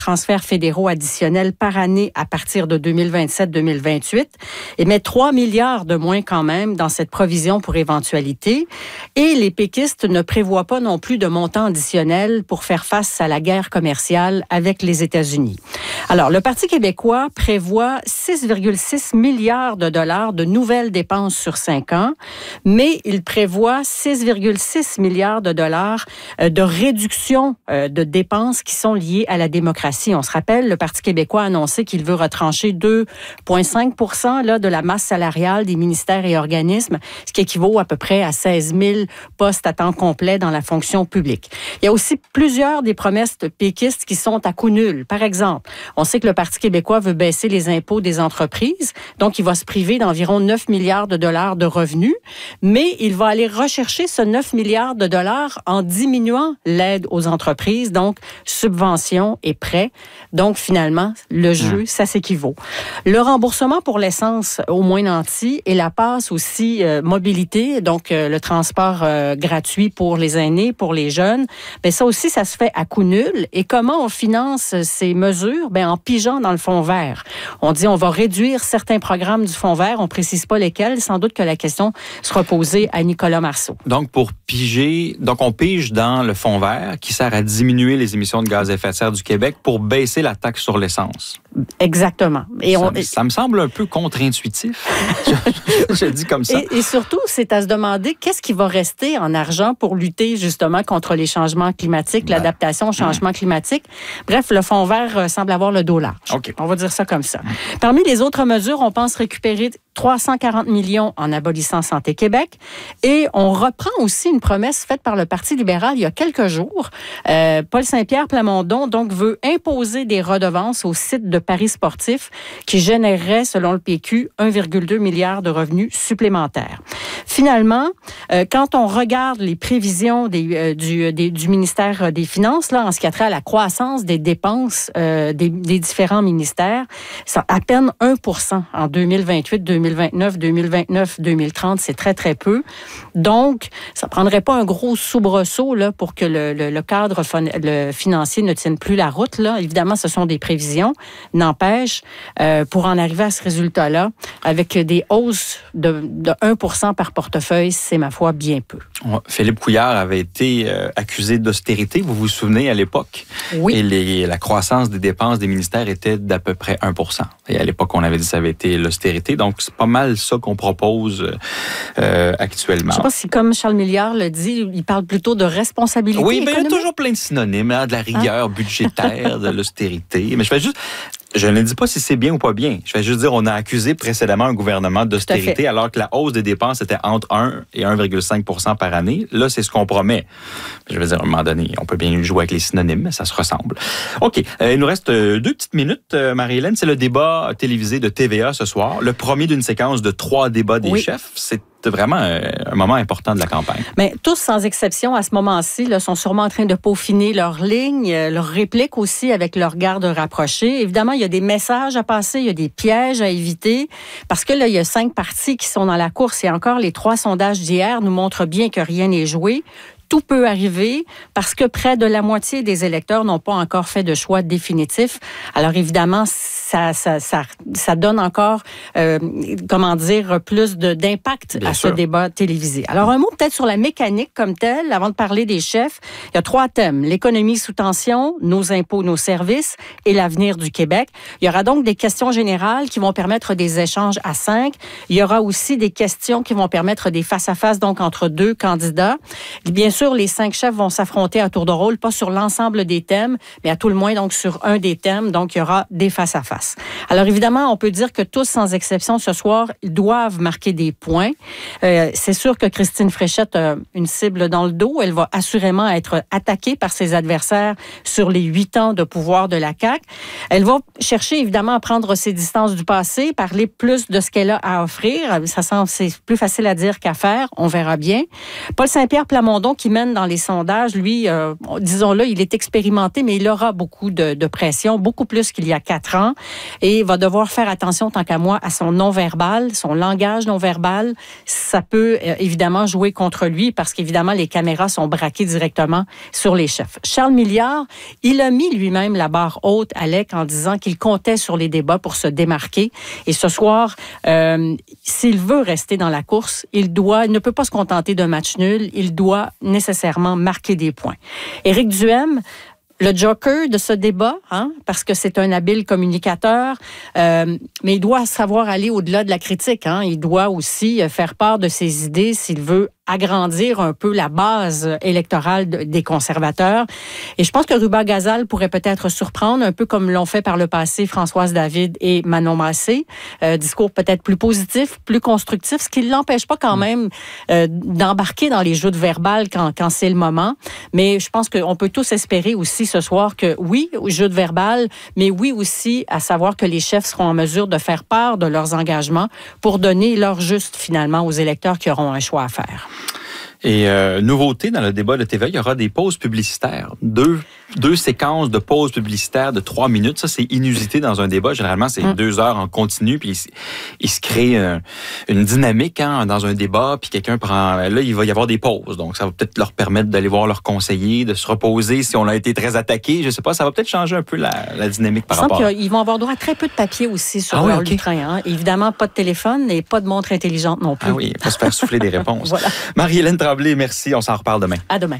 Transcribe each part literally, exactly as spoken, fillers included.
transferts fédéraux additionnels par année à partir de deux mille vingt-sept deux mille vingt-huit et met trois milliards de moins quand même dans cette provision pour éventualité. Et les péquistes ne prévoient pas non plus de montant additionnel pour faire face à la guerre commerciale avec les États-Unis. Alors, le Parti québécois prévoit six virgule six milliards de dollars de nouvelles dépenses sur cinq ans, mais il prévoit six virgule six milliards de dollars de réduction de dépenses qui sont liées à la démocratie. On se rappelle, le Parti québécois a annoncé qu'il veut retrancher deux virgule cinq pour cent là, de la masse salariale des ministères et organismes, ce qui équivaut à peu près à seize mille postes à temps complet dans la fonction publique. Il y a aussi plusieurs des promesses péquistes qui sont à coût nul. Par exemple, on sait que le Parti québécois veut baisser les impôts des entreprises, donc il va se priver d'environ neuf milliards de dollars de revenus, mais il va aller rechercher ce neuf milliards de dollars en diminuant l'aide aux entreprises, donc subventions et prêts. Donc, finalement, le jeu, ça s'équivaut. Le remboursement pour l'essence au moins nanti et la passe aussi euh, mobilité, donc euh, le transport euh, gratuit pour les aînés, pour les jeunes, bien, ça aussi, ça se fait à coût nul. Et comment on finance ces mesures? Bien, en pigeant dans le fonds vert. On dit on va réduire certains programmes du fonds vert, on ne précise pas lesquels. Sans doute que la question sera posée à Nicolas Marceau. Donc, pour piger, donc on pige dans le fonds vert qui sert à diminuer les émissions de gaz à effet de serre du Québec pour baisser la taxe sur l'essence. Exactement. Et ça, on, ça me semble un peu contre-intuitif. je, je dis comme ça. Et, et surtout, c'est à se demander qu'est-ce qui va rester en argent pour lutter justement contre les changements climatiques, ben, l'adaptation au changement hum. climatique. Bref, le fonds vert semble avoir le dos large. Okay. On va dire ça comme ça. Parmi les autres mesures, on pense récupérer trois cent quarante millions en abolissant Santé Québec. Et on reprend aussi une promesse faite par le Parti libéral il y a quelques jours. Euh, Paul Saint-Pierre Plamondon donc veut imposer des redevances aux sites de paris sportifs qui généreraient, selon le P Q, un virgule deux milliard de revenus supplémentaires. Finalement, euh, quand on regarde les prévisions des, euh, du, des, du ministère des Finances, là, en ce qui a trait à la croissance des dépenses euh, des, des différents ministères, c'est à peine un pour cent en deux mille vingt-huit deux mille vingt-neuf, deux mille vingt-neuf deux mille trente, c'est très, très peu. Donc, ça ne prendrait pas un gros soubresaut là, pour que le, le, le cadre fon- le financier ne tienne plus la route. Là. Évidemment, ce sont des prévisions. N'empêche, euh, pour en arriver à ce résultat-là, avec des hausses de, de un pour cent par portefeuille, c'est, ma foi, bien peu. Philippe Couillard avait été euh, accusé d'austérité, vous vous souvenez, à l'époque. Oui. Et les, la croissance des dépenses des ministères était d'à peu près un pour cent. Et à l'époque, on avait dit que ça avait été l'austérité. Donc, c'est pas mal ça qu'on propose euh, actuellement. Je ne sais pas si, comme Charles Milliard le dit, il parle plutôt de responsabilité Oui, mais économique. il y a toujours plein de synonymes, hein, de la rigueur hein? budgétaire, de l'austérité. Mais je fais juste... Je ne dis pas si c'est bien ou pas bien. Je vais juste dire on a accusé précédemment un gouvernement d'austérité alors que la hausse des dépenses était entre un et un virgule cinq pour cent par année. Là, c'est ce qu'on promet. Je veux dire, à un moment donné, on peut bien jouer avec les synonymes, mais ça se ressemble. OK. Euh, il nous reste deux petites minutes, Marie-Hélène. C'est le débat télévisé de T V A ce soir. Le premier d'une séquence de trois débats des oui. chefs. C'est vraiment un moment important de la campagne. Mais tous, sans exception, à ce moment-ci, là, sont sûrement en train de peaufiner leurs lignes, leurs répliques aussi avec leur garde rapprochée. Évidemment, il y a des messages à passer, il y a des pièges à éviter, parce que là, il y a cinq partis qui sont dans la course et encore les trois sondages d'hier nous montrent bien que rien n'est joué. Tout peut arriver parce que près de la moitié des électeurs n'ont pas encore fait de choix définitif. Alors évidemment, ça, ça, ça, ça donne encore, euh, comment dire, plus de, d'impact Bien à sûr. ce débat télévisé. Alors un mot peut-être sur la mécanique comme telle, avant de parler des chefs. Il y a trois thèmes. L'économie sous tension, nos impôts, nos services et l'avenir du Québec. Il y aura donc des questions générales qui vont permettre des échanges à cinq. Il y aura aussi des questions qui vont permettre des face-à-face donc entre deux candidats. Bien sûr, les cinq chefs vont s'affronter à tour de rôle, pas sur l'ensemble des thèmes, mais à tout le moins donc sur un des thèmes. Donc, il y aura des face-à-face. Alors, évidemment, on peut dire que tous, sans exception, ce soir, ils doivent marquer des points. Euh, c'est sûr que Christine Fréchette a une cible dans le dos. Elle va assurément être attaquée par ses adversaires sur les huit ans de pouvoir de la C A Q. Elle va chercher, évidemment, à prendre ses distances du passé, parler plus de ce qu'elle a à offrir. Ça semble, c'est plus facile à dire qu'à faire. On verra bien. Paul Saint-Pierre Plamondon, qui mène dans les sondages, lui, euh, disons-le, il est expérimenté, mais il aura beaucoup de, de pression, beaucoup plus qu'il y a quatre ans, et il va devoir faire attention, tant qu'à moi, à son non-verbal, son langage non-verbal. Ça peut euh, évidemment jouer contre lui parce qu'évidemment, les caméras sont braquées directement sur les chefs. Charles Milliard, il a mis lui-même la barre haute, Alec, en disant qu'il comptait sur les débats pour se démarquer. Et ce soir, euh, s'il veut rester dans la course, il doit, il ne peut pas se contenter d'un match nul, il doit nécessairement marquer des points. Éric Duhaime, le joker de ce débat, hein, parce que c'est un habile communicateur, euh, mais il doit savoir aller au-delà de la critique. Hein. Il doit aussi faire part de ses idées s'il veut agrandir un peu la base électorale des conservateurs. Et je pense que Ruba Gazal pourrait peut-être surprendre, un peu comme l'ont fait par le passé Françoise David et Manon Massé. Euh, discours peut-être plus positif, plus constructif, ce qui ne l'empêche pas quand même euh, d'embarquer dans les jeux de verbal quand, quand c'est le moment. Mais je pense qu'on peut tous espérer aussi ce soir que oui, jeu de verbal, mais oui aussi à savoir que les chefs seront en mesure de faire part de leurs engagements pour donner leur juste finalement aux électeurs qui auront un choix à faire. Et euh, nouveauté dans le débat de T V A, il y aura des pauses publicitaires. Deux, deux séquences de pauses publicitaires de trois minutes. Ça, c'est inusité dans un débat. Généralement, c'est mmh. deux heures en continu. Puis il, il se crée euh, une dynamique hein, dans un débat. Puis quelqu'un prend... Là, il va y avoir des pauses. Donc, ça va peut-être leur permettre d'aller voir leur conseiller, de se reposer si on a été très attaqué. Je sais pas, ça va peut-être changer un peu la, la dynamique par rapport... Il semble qu'ils vont avoir droit à très peu de papier aussi sur ah leur oui, okay. train. Hein. Évidemment, pas de téléphone et pas de montre intelligente non plus. Ah oui, il faut se faire souffler des réponses. Voilà. Marie-Hélène Tremblay, merci. On s'en reparle demain. À demain.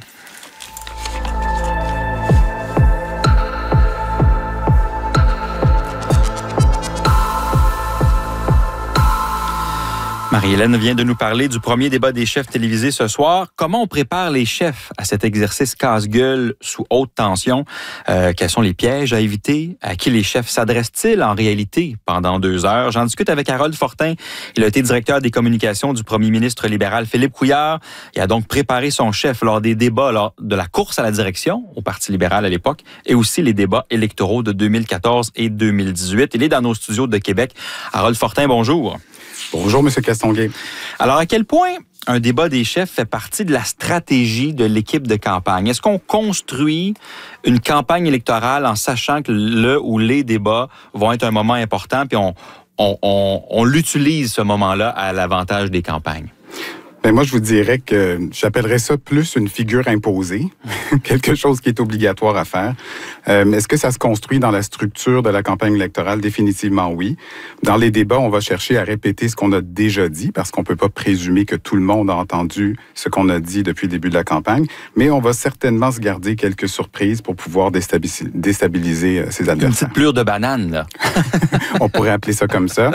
Marie-Hélène vient de nous parler du premier débat des chefs télévisés ce soir. Comment on prépare les chefs à cet exercice casse-gueule sous haute tension? Euh, quels sont les pièges à éviter? À qui les chefs s'adressent-ils en réalité pendant deux heures? J'en discute avec Harold Fortin. Il a été directeur des communications du premier ministre libéral Philippe Couillard. Il a donc préparé son chef lors des débats lors de la course à la direction au Parti libéral à l'époque et aussi les débats électoraux de deux mille quatorze et deux mille dix-huit. Il est dans nos studios de Québec. Harold Fortin, bonjour. Bonjour, M. Castonguay. Alors, à quel point un débat des chefs fait partie de la stratégie de l'équipe de campagne? Est-ce qu'on construit une campagne électorale en sachant que le ou les débats vont être un moment important, puis on, on, on, on l'utilise ce moment-là à l'avantage des campagnes? Ben moi, je vous dirais que j'appellerais ça plus une figure imposée, quelque chose qui est obligatoire à faire. Euh, est-ce que ça se construit dans la structure de la campagne électorale? Définitivement oui. Dans les débats, on va chercher à répéter ce qu'on a déjà dit, parce qu'on peut pas présumer que tout le monde a entendu ce qu'on a dit depuis le début de la campagne, mais on va certainement se garder quelques surprises pour pouvoir déstabiliser, déstabiliser ses adversaires. Une petite plure de banane, là. On pourrait appeler ça comme ça.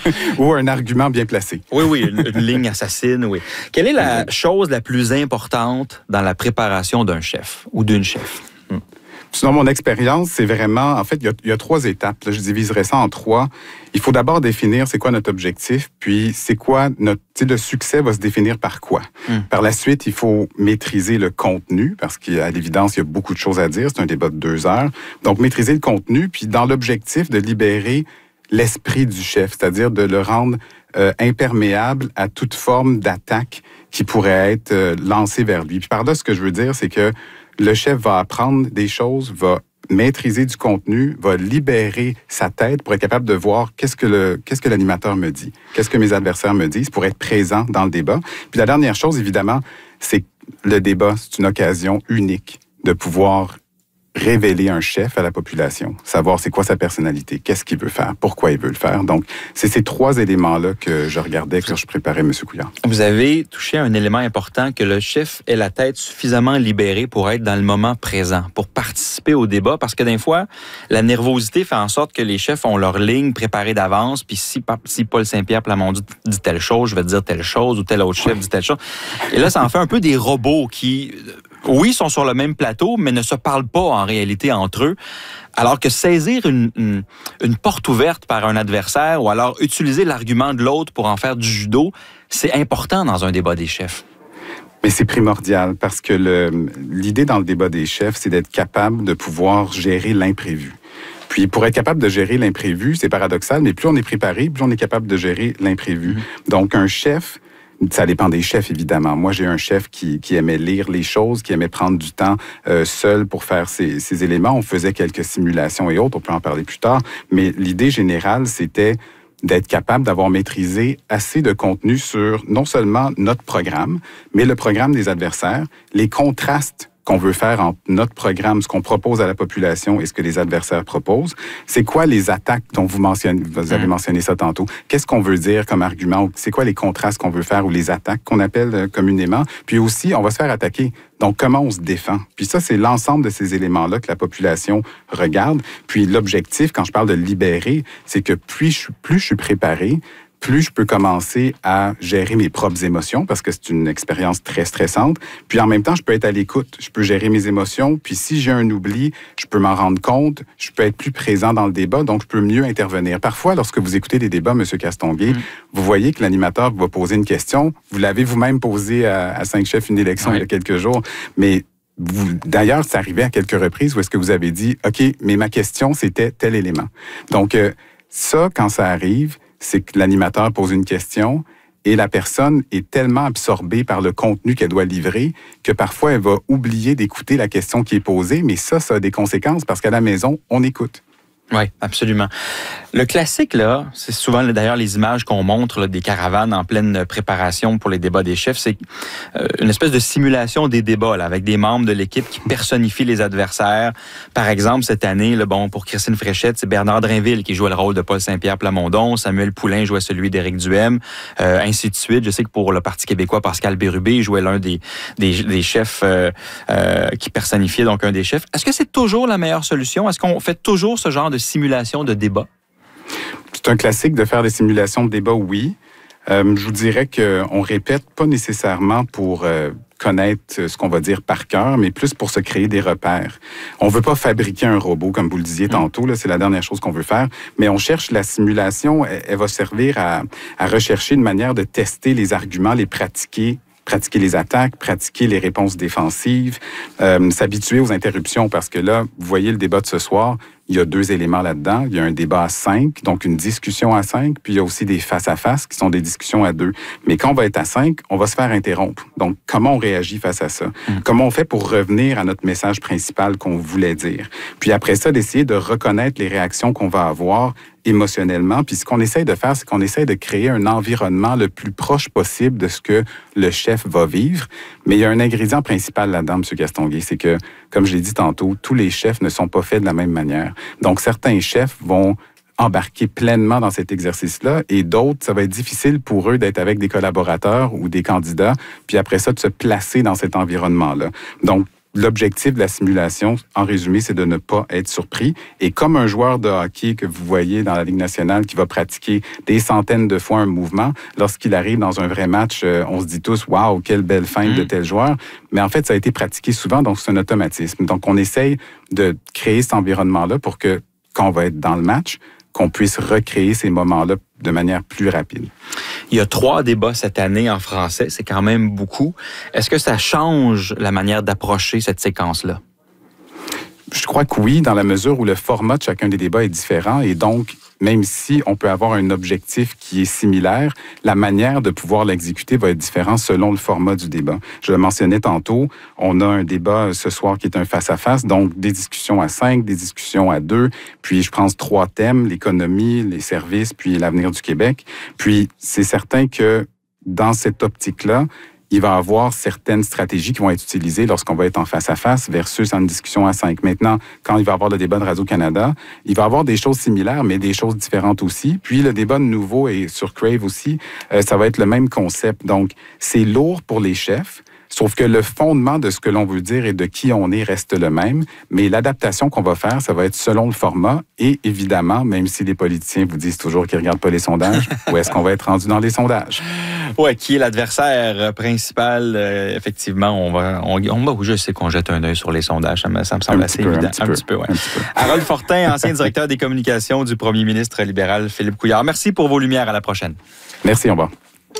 Ou un argument bien placé. Oui, oui, une, une ligne assassine, oui. Quelle est la chose la plus importante dans la préparation d'un chef ou d'une chef? Hmm. Selon mon expérience, c'est vraiment... En fait, il y a, il y a trois étapes. Là, je diviserais ça en trois. Il faut d'abord définir c'est quoi notre objectif, puis c'est quoi notre... Tu sais, le succès va se définir par quoi? Hmm. Par la suite, il faut maîtriser le contenu, parce qu'à l'évidence, il y a beaucoup de choses à dire. C'est un débat de deux heures. Donc, maîtriser le contenu, puis dans l'objectif de libérer l'esprit du chef, c'est-à-dire de le rendre euh, imperméable à toute forme d'attaque qui pourrait être euh, lancée vers lui. Puis par là, ce que je veux dire, c'est que le chef va apprendre des choses, va maîtriser du contenu, va libérer sa tête pour être capable de voir qu'est-ce que le qu'est-ce que l'animateur me dit, qu'est-ce que mes adversaires me disent, pour être présent dans le débat. Puis la dernière chose, évidemment, c'est que le débat, c'est une occasion unique de pouvoir révéler un chef à la population, savoir c'est quoi sa personnalité, qu'est-ce qu'il veut faire, pourquoi il veut le faire. Donc, c'est ces trois éléments-là que je regardais quand je préparais M. Couillard. Vous avez touché à un élément important, que le chef ait la tête suffisamment libérée pour être dans le moment présent, pour participer au débat, parce que des fois, la nervosité fait en sorte que les chefs ont leur ligne préparée d'avance, puis si, si Paul Saint-Pierre Plamondon dit telle chose, je vais dire telle chose, ou tel autre chef dit telle chose. Et là, ça en fait un peu des robots qui... Oui, sont sur le même plateau, mais ne se parlent pas en réalité entre eux. Alors que saisir une, une, une porte ouverte par un adversaire ou alors utiliser l'argument de l'autre pour en faire du judo, c'est important dans un débat des chefs. Mais c'est primordial parce que le, l'idée dans le débat des chefs, c'est d'être capable de pouvoir gérer l'imprévu. Puis pour être capable de gérer l'imprévu, c'est paradoxal, mais plus on est préparé, plus on est capable de gérer l'imprévu. Mmh. Donc un chef Ça dépend des chefs, évidemment. Moi, j'ai un chef qui, qui aimait lire les choses, qui aimait prendre du temps euh, seul pour faire ces, ces éléments. On faisait quelques simulations et autres, on peut en parler plus tard. Mais l'idée générale, c'était d'être capable d'avoir maîtrisé assez de contenu sur non seulement notre programme, mais le programme des adversaires, les contrastes qu'on veut faire entre notre programme, ce qu'on propose à la population et ce que les adversaires proposent. C'est quoi les attaques dont vous mentionnez, vous avez mentionné ça tantôt? Qu'est-ce qu'on veut dire comme argument? C'est quoi les contrastes qu'on veut faire ou les attaques qu'on appelle euh, communément? Puis aussi, on va se faire attaquer. Donc, comment on se défend? Puis ça, c'est l'ensemble de ces éléments-là que la population regarde. Puis l'objectif, quand je parle de libérer, c'est que plus je, plus je suis préparé, plus je peux commencer à gérer mes propres émotions, parce que c'est une expérience très stressante. Puis en même temps, je peux être à l'écoute. Je peux gérer mes émotions. Puis si j'ai un oubli, je peux m'en rendre compte. Je peux être plus présent dans le débat, donc je peux mieux intervenir. Parfois, lorsque vous écoutez des débats, M. Castonguay, mmh. vous voyez que l'animateur va poser une question. Vous l'avez vous-même posé à, à cinq chefs une élection oui. il y a quelques jours. Mais vous, d'ailleurs, c'est arrivé à quelques reprises où est-ce que vous avez dit, OK, mais ma question, c'était tel élément. Donc, euh, ça, quand ça arrive, c'est que l'animateur pose une question et la personne est tellement absorbée par le contenu qu'elle doit livrer que parfois elle va oublier d'écouter la question qui est posée, mais ça, ça a des conséquences parce qu'à la maison, on écoute. Oui, absolument. Le classique, là, c'est souvent d'ailleurs les images qu'on montre là, des caravanes en pleine préparation pour les débats des chefs, c'est euh, une espèce de simulation des débats là, avec des membres de l'équipe qui personnifient les adversaires. Par exemple, cette année, là, bon, pour Christine Fréchette, c'est Bernard Drainville qui jouait le rôle de Paul Saint-Pierre Plamondon, Samuel Poulain jouait celui d'Éric Duhem, euh, ainsi de suite. Je sais que pour le Parti québécois, Pascal Bérubé jouait l'un des, des, des chefs euh, euh, qui personnifiait donc un des chefs. Est-ce que c'est toujours la meilleure solution? Est-ce qu'on fait toujours ce genre de simulation de débat? C'est un classique de faire des simulations de débat, oui. Euh, je vous dirais qu'on répète pas nécessairement pour euh, connaître ce qu'on va dire par cœur, mais plus pour se créer des repères. On veut pas fabriquer un robot, comme vous le disiez tantôt, là, c'est la dernière chose qu'on veut faire, mais on cherche la simulation, elle, elle va servir à, à rechercher une manière de tester les arguments, les pratiquer, pratiquer les attaques, pratiquer les réponses défensives, euh, s'habituer aux interruptions, parce que là, vous voyez le débat de ce soir, il y a deux éléments là-dedans. Il y a un débat à cinq, donc une discussion à cinq, puis il y a aussi des face-à-face qui sont des discussions à deux. Mais quand on va être à cinq, on va se faire interrompre. Donc, comment on réagit face à ça? Mmh. Comment on fait pour revenir à notre message principal qu'on voulait dire? Puis après ça, d'essayer de reconnaître les réactions qu'on va avoir émotionnellement. Puis ce qu'on essaye de faire, c'est qu'on essaye de créer un environnement le plus proche possible de ce que le chef va vivre. Mais il y a un ingrédient principal là-dedans, M. Castonguay, c'est que, comme je l'ai dit tantôt, tous les chefs ne sont pas faits de la même manière. Donc, certains chefs vont embarquer pleinement dans cet exercice-là et d'autres, ça va être difficile pour eux d'être avec des collaborateurs ou des candidats, puis après ça, de se placer dans cet environnement-là. Donc, l'objectif de la simulation, en résumé, c'est de ne pas être surpris. Et comme un joueur de hockey que vous voyez dans la Ligue nationale qui va pratiquer des centaines de fois un mouvement, lorsqu'il arrive dans un vrai match, on se dit tous « Wow, quelle belle feinte mmh. de tel joueur ». Mais en fait, ça a été pratiqué souvent, donc c'est un automatisme. Donc, on essaye de créer cet environnement-là pour que, quand on va être dans le match, qu'on puisse recréer ces moments-là de manière plus rapide. Il y a trois débats cette année en français, c'est quand même beaucoup. Est-ce que ça change la manière d'approcher cette séquence-là? Je crois que oui, dans la mesure où le format de chacun des débats est différent et donc, même si on peut avoir un objectif qui est similaire, la manière de pouvoir l'exécuter va être différente selon le format du débat. Je le mentionnais tantôt, on a un débat ce soir qui est un face-à-face, donc des discussions à cinq, des discussions à deux, puis je pense trois thèmes, l'économie, les services, puis l'avenir du Québec. Puis c'est certain que dans cette optique-là, il va y avoir certaines stratégies qui vont être utilisées lorsqu'on va être en face-à-face versus en discussion à cinq. Maintenant, quand il va y avoir le débat de Radio-Canada, il va y avoir des choses similaires, mais des choses différentes aussi. Puis le débat de nouveau et sur Crave aussi, euh, ça va être le même concept. Donc, c'est lourd pour les chefs, sauf que le fondement de ce que l'on veut dire et de qui on est reste le même, mais l'adaptation qu'on va faire, ça va être selon le format et évidemment, même si les politiciens vous disent toujours qu'ils ne regardent pas les sondages, où est-ce qu'on va être rendu dans les sondages? Oui, qui est l'adversaire principal? Euh, effectivement, on va, on, on va, je sais qu'on jette un œil sur les sondages, ça me, ça me semble assez peu, évident. Un petit, un peu, petit peu, ouais. un petit peu. Harold Fortin, ancien directeur des communications du premier ministre libéral Philippe Couillard. Merci pour vos lumières, à la prochaine. Merci, au revoir.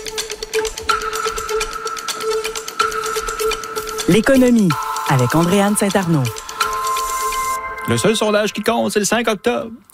L'économie, avec Andréane Saint-Arnaud. Le seul sondage qui compte, c'est le cinq octobre.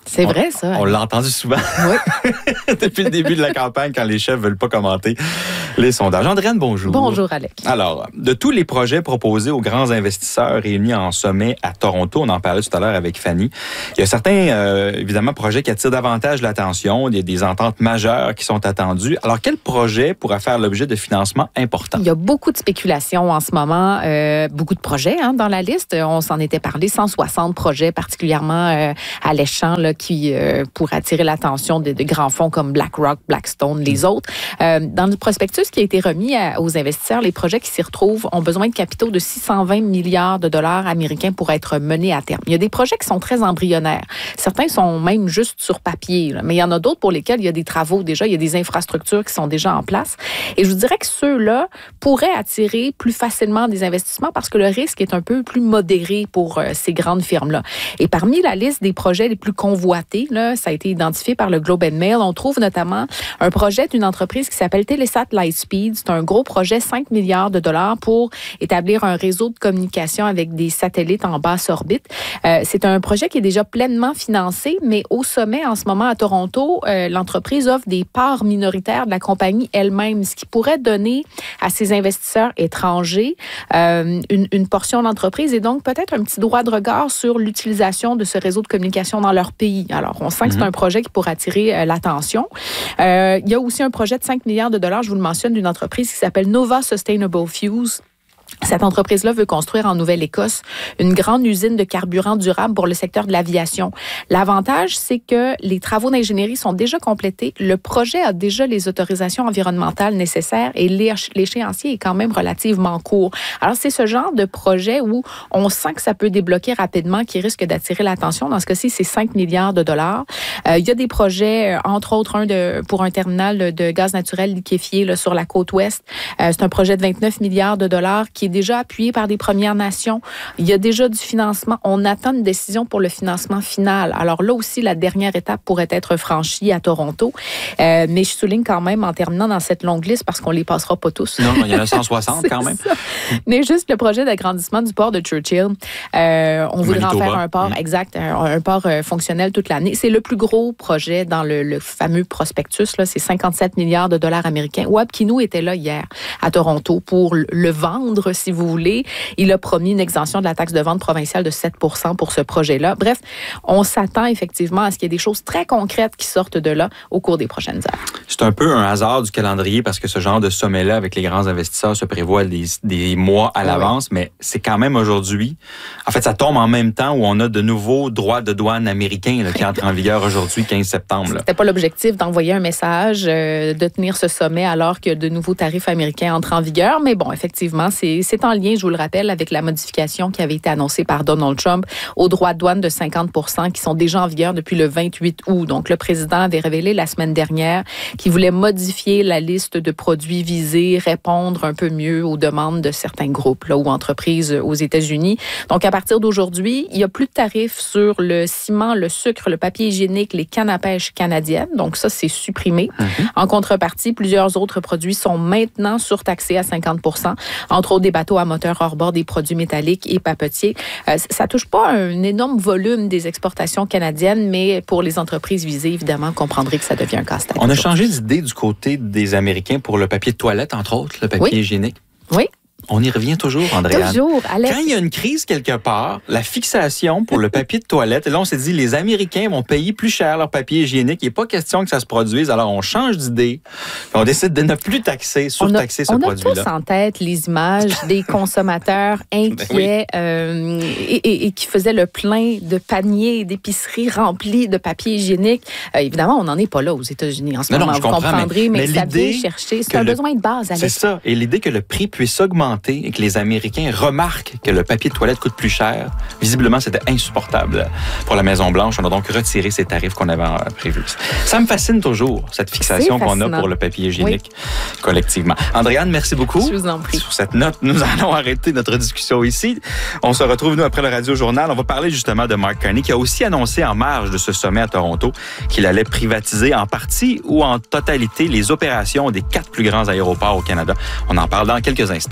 C'est vrai, ça. On, on l'a entendu souvent. Oui. Depuis le début de la campagne, quand les chefs veulent pas commenter les sondages. Andréane, bonjour. Bonjour, Alex. Alors, de tous les projets proposés aux grands investisseurs réunis en sommet à Toronto, on en parlait tout à l'heure avec Fanny, il y a certains, euh, évidemment, projets qui attirent davantage l'attention. Il y a des ententes majeures qui sont attendues. Alors, quel projet pourra faire l'objet de financements importants? Il y a beaucoup de spéculations en ce moment, euh, beaucoup de projets hein, dans la liste. On s'en était parlé, cent soixante projets particulièrement euh, alléchants là, qui euh, pourraient attirer l'attention de, de grands fonds comme BlackRock, Blackstone, les autres. Euh, dans le prospectus qui a été remis à, aux investisseurs, les projets qui s'y retrouvent ont besoin de capitaux de six cent vingt milliards de dollars américains pour être menés à terme. Il y a des projets qui sont très embryonnaires. Certains sont même juste sur papier, là, mais il y en a d'autres pour lesquels il y a des travaux déjà, il y a des infrastructures qui sont déjà en place. Et je vous dirais que ceux-là pourraient attirer plus facilement des investissements parce que le risque est un peu plus modéré pour euh, ces grandes firmes-là. Et parmi la liste des projets les plus convoités, là, ça a été identifié par le Globe and Mail, on trouve notamment un projet d'une entreprise qui s'appelle Telesat Lightspeed. C'est un gros projet, cinq milliards de dollars pour établir un réseau de communication avec des satellites en basse orbite. Euh, c'est un projet qui est déjà pleinement financé, mais au sommet, en ce moment, à Toronto, euh, l'entreprise offre des parts minoritaires de la compagnie elle-même, ce qui pourrait donner à ses investisseurs étrangers euh, une, une portion de l'entreprise et donc peut-être un petit droit de regard sur l'utilisation de ce réseau de communication dans leur pays. Alors, on sent que c'est un projet qui pourrait attirer euh, l'attention. Euh, il y a aussi un projet de cinq milliards de dollars, je vous le mentionne, d'une entreprise qui s'appelle Nova Sustainable Fuels. Cette entreprise-là veut construire en Nouvelle-Écosse une grande usine de carburant durable pour le secteur de l'aviation. L'avantage, c'est que les travaux d'ingénierie sont déjà complétés. Le projet a déjà les autorisations environnementales nécessaires et l'échéancier est quand même relativement court. Alors, c'est ce genre de projet où on sent que ça peut débloquer rapidement, qui risque d'attirer l'attention. Dans ce cas-ci, c'est cinq milliards de dollars. Euh, il y a des projets, entre autres, un de, pour un terminal de gaz naturel liquéfié là, sur la côte ouest. Euh, c'est un projet de vingt-neuf milliards de dollars qui est déjà appuyé par des Premières Nations. Il y a déjà du financement. On attend une décision pour le financement final. Alors là aussi, la dernière étape pourrait être franchie à Toronto. Euh, mais je souligne quand même, en terminant dans cette longue liste, parce qu'on ne les passera pas tous. Non, il y en a cent soixante quand même. Ça. Mais juste le projet d'agrandissement du port de Churchill. Euh, on voudrait en faire un port, mmh. exact, un, un port euh, fonctionnel toute l'année. C'est le plus gros projet dans le, le fameux prospectus. Là, c'est cinquante-sept milliards de dollars américains. Wab Kinew était là hier à Toronto pour le vendre, si vous voulez. Il a promis une exemption de la taxe de vente provinciale de sept pour cent pour ce projet-là. Bref, on s'attend effectivement à ce qu'il y ait des choses très concrètes qui sortent de là au cours des prochaines heures. C'est un peu un hasard du calendrier parce que ce genre de sommet-là avec les grands investisseurs se prévoit des, des mois à l'avance, oui. mais c'est quand même aujourd'hui. En fait, ça tombe en même temps où on a de nouveaux droits de douane américains là, qui entrent en vigueur aujourd'hui, quinze septembre. Là. C'était pas l'objectif d'envoyer un message, euh, de tenir ce sommet alors que de nouveaux tarifs américains entrent en vigueur, mais bon, effectivement, c'est, c'est en lien, je vous le rappelle, avec la modification qui avait été annoncée par Donald Trump aux droits de douane de cinquante pour cent qui sont déjà en vigueur depuis le vingt-huit août. Donc, le président avait révélé la semaine dernière qu'il voulait modifier la liste de produits visés, répondre un peu mieux aux demandes de certains groupes là, ou entreprises aux États-Unis. Donc, à partir d'aujourd'hui, il n'y a plus de tarifs sur le ciment, le sucre, le papier hygiénique, les cannes à pêche canadiennes. Donc, ça, c'est supprimé. Mm-hmm. En contrepartie, plusieurs autres produits sont maintenant surtaxés à cinquante pour cent, entre autres des bateaux à moteur hors-bord, des produits métalliques et papetiers. Euh, ça touche pas un énorme volume des exportations canadiennes, mais pour les entreprises visées, évidemment, vous comprendrez que ça devient un casse-tête. On a changé d'idée du côté des Américains pour le papier de toilette, entre autres, le papier oui. hygiénique. Oui. On y revient toujours, Andréane. Toujours, Alex. Quand il y a une crise quelque part, la fixation pour le papier de toilette, et là, on s'est dit, les Américains vont payer plus cher leur papier hygiénique. Il n'est pas question que ça se produise. Alors, on change d'idée. On décide de ne plus taxer, surtaxer on a, ce produit-là. On a tous en tête les images des consommateurs inquiets oui. euh, et, et, et qui faisaient le plein de paniers d'épicerie remplis de papier hygiénique. Euh, évidemment, on n'en est pas là aux États-Unis en ce non, moment. Non, je vous comprends, comprendrez, mais, mais, mais ça vient chercher. C'est un le, besoin de base, Alex. C'est ça. Et l'idée que le prix puisse augmenter et que les Américains remarquent que le papier de toilette coûte plus cher, visiblement, c'était insupportable pour la Maison-Blanche. On a donc retiré ces tarifs qu'on avait prévus. Ça me fascine toujours, cette fixation qu'on a pour le papier hygiénique oui. collectivement. Andréane, merci beaucoup. Je vous en prie. Sur cette note, nous allons arrêter notre discussion ici. On se retrouve, nous, après le Radio-Journal. On va parler justement de Mark Carney, qui a aussi annoncé en marge de ce sommet à Toronto qu'il allait privatiser en partie ou en totalité les opérations des quatre plus grands aéroports au Canada. On en parle dans quelques instants.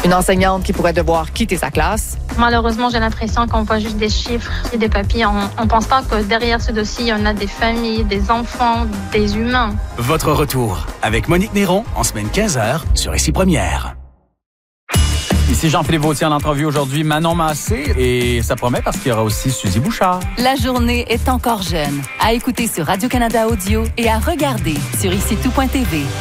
Une enseignante qui pourrait devoir quitter sa classe. Malheureusement, j'ai l'impression qu'on voit juste des chiffres et des papiers. On ne pense pas que derrière ce dossier, il y en a des familles, des enfants, des humains. Votre retour avec Monique Néron en semaine quinze heures sur Ici Première. Ici Jean-Philippe Vautier en entrevue aujourd'hui, Manon Massé, et ça promet parce qu'il y aura aussi Suzy Bouchard. La journée est encore jeune. À écouter sur Radio-Canada Audio et à regarder sur ici tout point t v.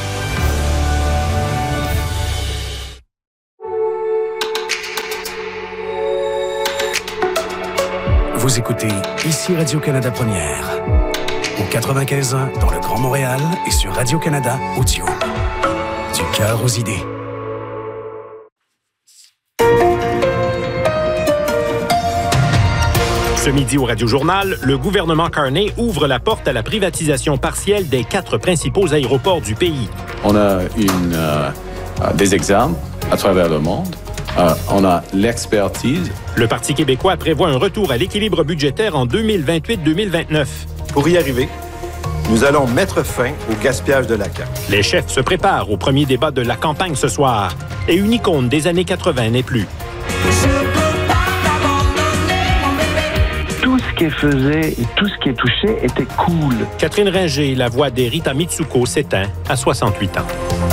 Vous écoutez Ici Radio-Canada Première. Au quatre-vingt-quinze ans dans le Grand Montréal et sur Radio-Canada Audio. Du cœur aux idées. Ce midi au Radio-Journal, le gouvernement Carney ouvre la porte à la privatisation partielle des quatre principaux aéroports du pays. On a une, euh, des exemples à travers le monde. Euh, on a l'expertise. Le Parti québécois prévoit un retour à l'équilibre budgétaire en deux mille vingt-huit deux mille vingt-neuf. Pour y arriver, nous allons mettre fin au gaspillage de la C A Q. Les chefs se préparent au premier débat de la campagne ce soir. Et une icône des années quatre-vingt n'est plus. Tout ce qu'elle faisait et tout ce qui est touché était cool. Catherine Ringer, la voix des Rita Mitsuko, s'éteint à soixante-huit ans.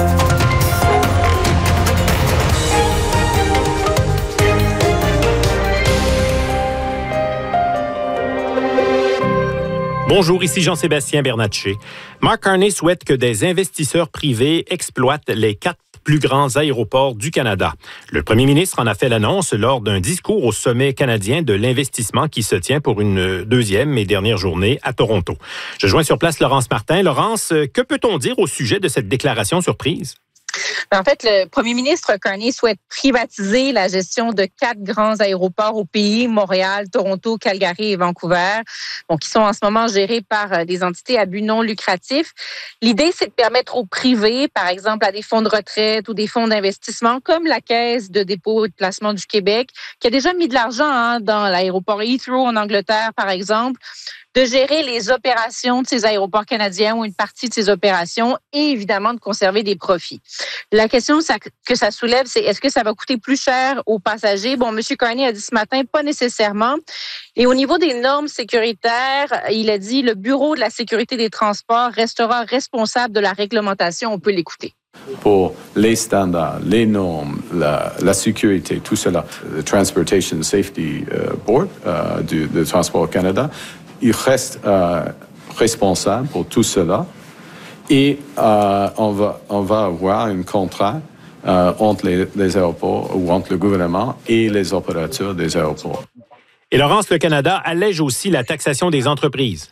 Bonjour, ici Jean-Sébastien Bernatchez. Mark Carney souhaite que des investisseurs privés exploitent les quatre plus grands aéroports du Canada. Le premier ministre en a fait l'annonce lors d'un discours au sommet canadien de l'investissement qui se tient pour une deuxième et dernière journée à Toronto. Je joins sur place Laurence Martin. Laurence, que peut-on dire au sujet de cette déclaration surprise? En fait, le premier ministre Carney souhaite privatiser la gestion de quatre grands aéroports au pays, Montréal, Toronto, Calgary et Vancouver, bon, qui sont en ce moment gérés par des entités à but non lucratif. L'idée, c'est de permettre aux privés, par exemple à des fonds de retraite ou des fonds d'investissement, comme la Caisse de dépôt et de placement du Québec, qui a déjà mis de l'argent hein, dans l'aéroport Heathrow en Angleterre, par exemple, de gérer les opérations de ces aéroports canadiens ou une partie de ces opérations et évidemment de conserver des profits. La question que ça soulève, c'est est-ce que ça va coûter plus cher aux passagers? Bon, M. Carney a dit ce matin, pas nécessairement. Et au niveau des normes sécuritaires, il a dit le Bureau de la sécurité des transports restera responsable de la réglementation. On peut l'écouter. Pour les standards, les normes, la, la sécurité, tout cela, le Transportation Safety Board euh, du, du Transport Canada, il reste euh, responsable pour tout cela et euh, on, va, on va avoir un contrat euh, entre les, les aéroports ou entre le gouvernement et les opérateurs des aéroports. Et Laurence, le Canada allège aussi la taxation des entreprises.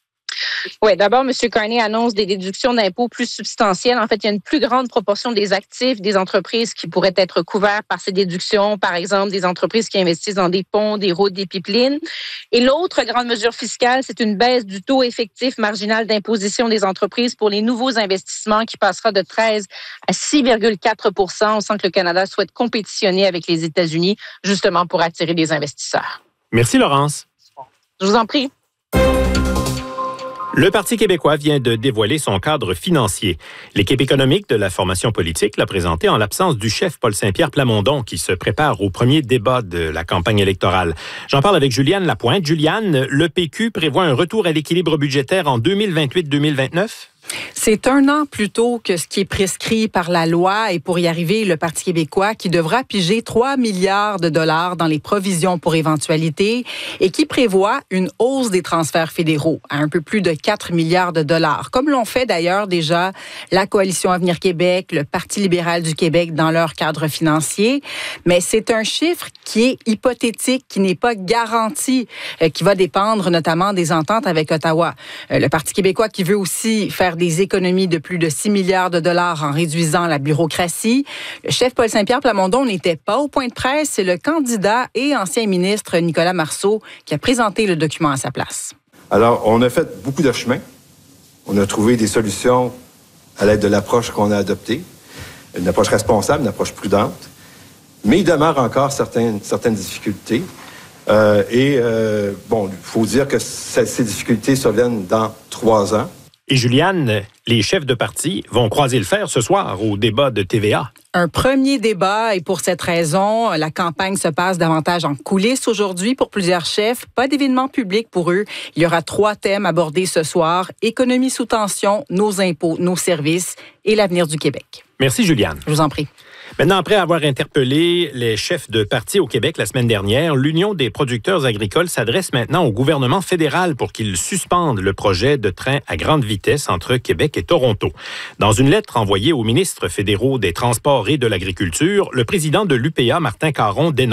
Oui, d'abord, M. Carney annonce des déductions d'impôts plus substantielles. En fait, il y a une plus grande proportion des actifs des entreprises qui pourraient être couverts par ces déductions. Par exemple, des entreprises qui investissent dans des ponts, des routes, des pipelines. Et l'autre grande mesure fiscale, c'est une baisse du taux effectif marginal d'imposition des entreprises pour les nouveaux investissements qui passera de treize à six virgule quatre pour cent. On sent que le Canada souhaite compétitionner avec les États-Unis, justement pour attirer des investisseurs. Merci, Laurence. Je vous en prie. Le Parti québécois vient de dévoiler son cadre financier. L'équipe économique de la formation politique l'a présenté en l'absence du chef Paul Saint-Pierre Plamondon qui se prépare au premier débat de la campagne électorale. J'en parle avec Juliane Lapointe. Juliane, le P Q prévoit un retour à l'équilibre budgétaire en deux mille vingt-huit deux mille vingt-neuf? C'est un an plus tôt que ce qui est prescrit par la loi et pour y arriver, le Parti québécois qui devra piger trois milliards de dollars dans les provisions pour éventualité et qui prévoit une hausse des transferts fédéraux à un peu plus de quatre milliards de dollars, comme l'ont fait d'ailleurs déjà la Coalition Avenir Québec, le Parti libéral du Québec dans leur cadre financier. Mais c'est un chiffre qui est hypothétique, qui n'est pas garanti, euh, qui va dépendre notamment des ententes avec Ottawa. Euh, le Parti québécois qui veut aussi faire des économies de plus de six milliards de dollars en réduisant la bureaucratie. Le chef Paul Saint-Pierre Plamondon n'était pas au point de presse. C'est le candidat et ancien ministre Nicolas Marceau qui a présenté le document à sa place. Alors, on a fait beaucoup de chemin. On a trouvé des solutions à l'aide de l'approche qu'on a adoptée. Une approche responsable, une approche prudente. Mais il demeure encore certaines, certaines difficultés. Euh, et, euh, bon, il faut dire que ces difficultés surviennent dans trois ans. Et Juliane, les chefs de parti vont croiser le fer ce soir au débat de T V A. Un premier débat et pour cette raison, la campagne se passe davantage en coulisses aujourd'hui pour plusieurs chefs. Pas d'événement public pour eux. Il y aura trois thèmes abordés ce soir. Économie sous tension, nos impôts, nos services et l'avenir du Québec. Merci, Juliane. Je vous en prie. Maintenant, après avoir interpellé les chefs de parti au Québec la semaine dernière, l'Union des producteurs agricoles s'adresse maintenant au gouvernement fédéral pour qu'il suspende le projet de train à grande vitesse entre Québec et Toronto. Dans une lettre envoyée aux ministres fédéraux des Transports et de l'Agriculture, le président de l'U P A, Martin Caron, dénonce